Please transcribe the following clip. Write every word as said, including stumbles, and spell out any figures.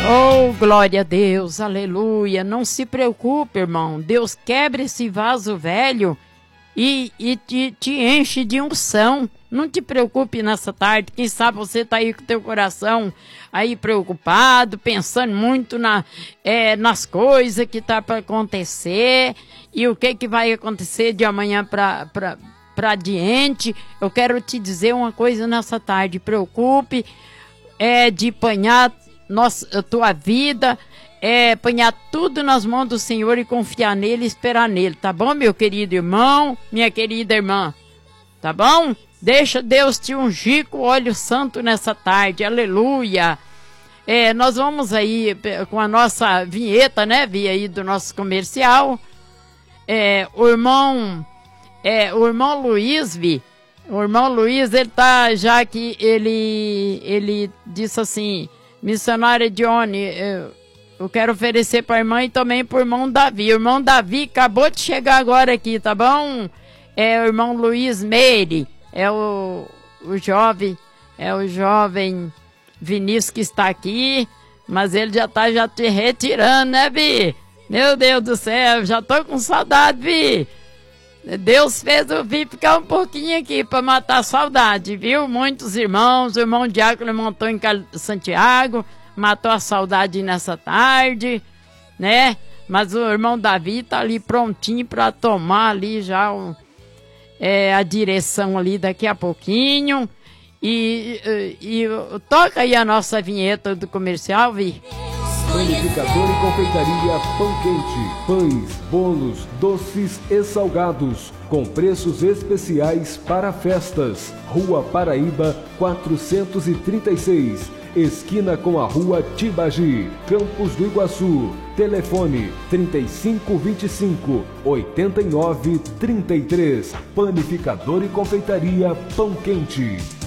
Oh, glória a Deus, aleluia. Não se preocupe, irmão. Deus quebra esse vaso velho e, e te, te enche de unção. Não te preocupe nessa tarde. Quem sabe você tá aí com teu coração aí preocupado, pensando muito na, é, nas coisas que tá para acontecer e o que que vai acontecer de amanhã para para para adiante. Eu quero te dizer uma coisa nessa tarde. Preocupe é de apanhar nossa, a tua vida, é apanhar tudo nas mãos do Senhor e confiar nele e esperar nele, tá bom, meu querido irmão, minha querida irmã? Tá bom? Deixa Deus te ungir com o óleo santo nessa tarde, aleluia. É, nós vamos aí com a nossa vinheta, né, via aí do nosso comercial. É, o irmão, é, o irmão Luiz, vi, o irmão Luiz, ele tá já aqui, ele, ele disse assim: missionária Johnny, eu, eu quero oferecer para a irmã e também para o irmão Davi. O irmão Davi acabou de chegar agora aqui, tá bom? É o irmão Luiz Meire, é o, o jovem, é o jovem Vinícius que está aqui, mas ele já está já te retirando, né, Vi? Meu Deus do céu, já tô com saudade, Vi. Deus fez eu vir ficar um pouquinho aqui para matar a saudade, viu? Muitos irmãos, o irmão Diácono montou em Santiago, matou a saudade nessa tarde, né? Mas o irmão Davi tá ali prontinho para tomar ali já o, é, a direção ali daqui a pouquinho. E, e, e toca aí a nossa vinheta do comercial, Vi. Panificador e confeitaria Pão Quente. Pães, bolos, doces e salgados. Com preços especiais para festas. Rua Paraíba quatrocentos e trinta e seis. Esquina com a Rua Tibagi. Campos do Iguaçu. Telefone trinta e cinco, vinte e cinco, oitenta e nove, trinta e três. Panificador e confeitaria Pão Quente.